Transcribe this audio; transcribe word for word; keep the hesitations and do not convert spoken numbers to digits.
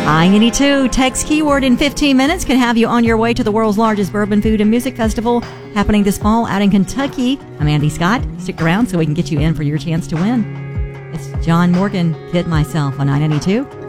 I ninety-two. Text keyword in fifteen minutes can have you on your way to the world's largest bourbon food and music festival happening this fall out in Kentucky. I'm Andy Scott. Stick around so we can get you in for your chance to win. It's John Morgan, Kid Myself on I ninety-two.